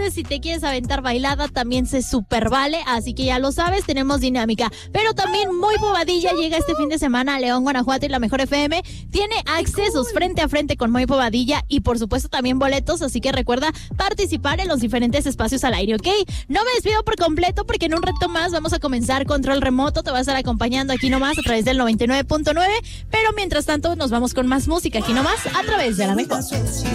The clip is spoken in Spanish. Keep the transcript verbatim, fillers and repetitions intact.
sabes, si te quieres aventar bailada, también se super vale, así que ya lo sabes, tenemos dinámica. Pero también Muy Bobadilla llega este fin de semana a León, Guanajuato, y la Mejor F M tiene accesos frente a frente con Muy Bobadilla y por supuesto también boletos, así que recuerda participar en los diferentes espacios al aire, ¿ok? No me despido por completo porque en un reto más vamos a comenzar Control Remoto, te va a estar acompañando aquí nomás a través del noventa y nueve punto nueve, pero mientras tanto nos vamos con más música aquí nomás a través de la Mejor.